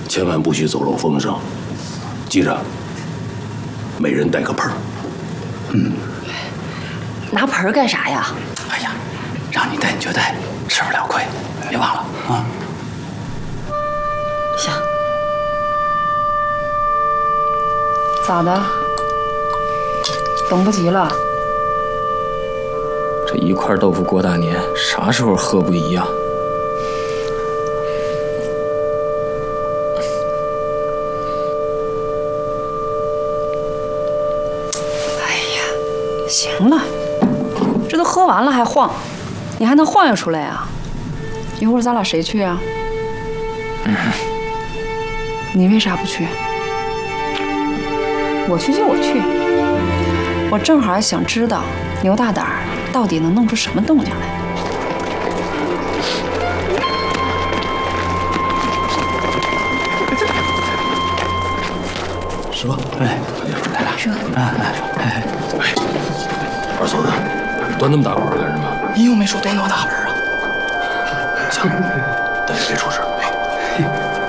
千万不许走漏风声。记着，每人带个盆儿。 拿盆儿干啥呀？ 哎呀，让你带你就带，吃不了亏，别忘了啊。 行。 咋的？等不及了？ 这一块豆腐过大年，啥时候喝不一样？ 哎呀，行了，这都喝完了还晃，你还能晃悠出来啊？一会儿咱俩谁去啊？你为啥不去？我去就我去，我正好想知道牛大胆儿到底能弄出什么动静来。 师傅， 哎，来了， 是吧？ 二嫂子，端那么大碗干什么？ 你又没说端多大盆啊？ 行，但也别出事。